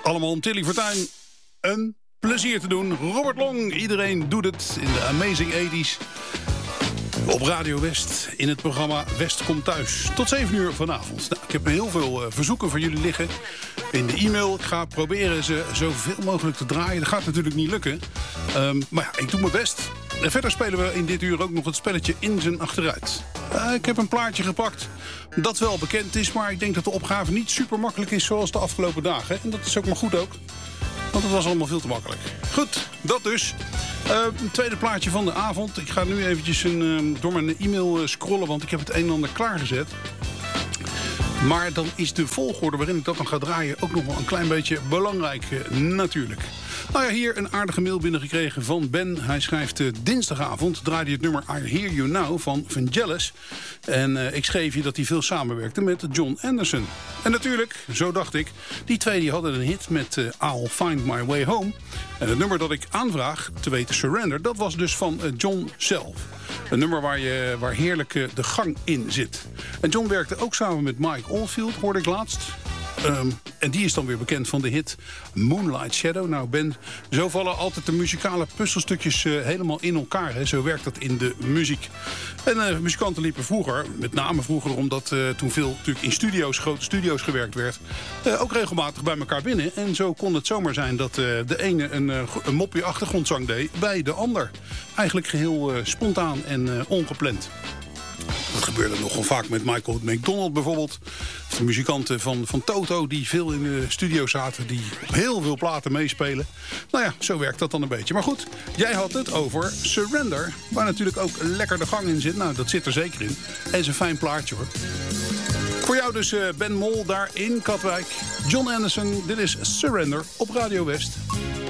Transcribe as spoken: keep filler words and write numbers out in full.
Allemaal om Tilly Fortuyn een plezier te doen. Robert Long, iedereen doet het in de Amazing eighties. Op Radio West in het programma West komt thuis. Tot zeven uur vanavond. Nou, ik heb heel veel uh, verzoeken van jullie liggen in de e-mail. Ik ga proberen ze zoveel mogelijk te draaien. Dat gaat natuurlijk niet lukken. Um, maar ja, ik doe mijn best. En verder spelen we in dit uur ook nog het spelletje In zijn achteruit. Uh, ik heb een plaatje gepakt dat wel bekend is, maar ik denk dat de opgave niet super makkelijk is zoals de afgelopen dagen. En dat is ook maar goed ook. Want het was allemaal veel te makkelijk. Goed, dat dus. Uh, een tweede plaatje van de avond. Ik ga nu eventjes een, uh, door mijn e-mail uh, scrollen, want ik heb het een en ander klaargezet. Maar dan is de volgorde waarin ik dat dan ga draaien ook nog wel een klein beetje belangrijk uh, natuurlijk. Nou ja, hier een aardige mail binnengekregen van Ben. Hij schrijft uh, dinsdagavond draaide het nummer I Hear You Now van Vangelis. En uh, ik schreef je dat hij veel samenwerkte met John Anderson. En natuurlijk, zo dacht ik, die twee die hadden een hit met uh, I'll Find My Way Home. En het nummer dat ik aanvraag, te weten Surrender, dat was dus van uh, John zelf. Een nummer waar, je, waar heerlijk uh, de gang in zit. En John werkte ook samen met Mike Oldfield, hoorde ik laatst. Um, en die is dan weer bekend van de hit Moonlight Shadow. Nou Ben, zo vallen altijd de muzikale puzzelstukjes uh, helemaal in elkaar. Hè? Zo werkt dat in de muziek. En uh, muzikanten liepen vroeger, met name vroeger omdat uh, toen veel natuurlijk in studio's, grote studio's gewerkt werd, uh, ook regelmatig bij elkaar binnen. En zo kon het zomaar zijn dat uh, de ene een, uh, een mopje achtergrondzang deed bij de ander. Eigenlijk geheel uh, spontaan en uh, ongepland. Dat gebeurde nogal vaak met Michael McDonald bijvoorbeeld. De muzikanten van, van Toto die veel in de studio zaten. Die op heel veel platen meespelen. Nou ja, zo werkt dat dan een beetje. Maar goed, jij had het over Surrender. Waar natuurlijk ook lekker de gang in zit. Nou, dat zit er zeker in. En is een fijn plaatje hoor. Voor jou dus uh, Ben Mol daar in Katwijk. John Anderson, dit is Surrender op Radio West.